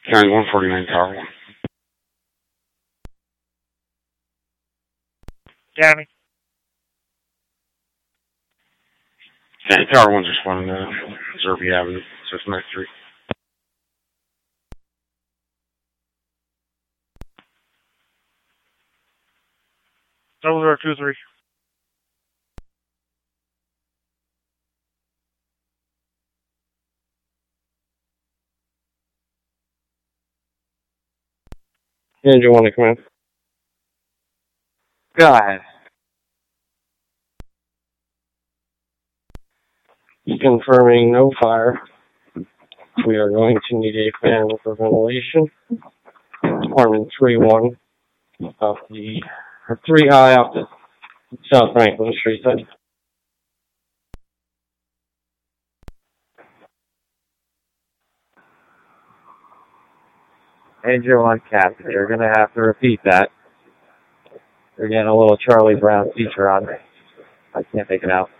County 149, Tower 1. County. County Tower 1's responding to Zerby Avenue, Cincinnati Street. Double 023. Angel 1 to come in. Go ahead. Confirming no fire. We are going to need a fan for ventilation. Department 3-1 off the, or 3 high off the South Franklin Street side. Angel 1 Captain, you're going to have to repeat that. You're getting a little Charlie Brown feature on me. I can't make it out.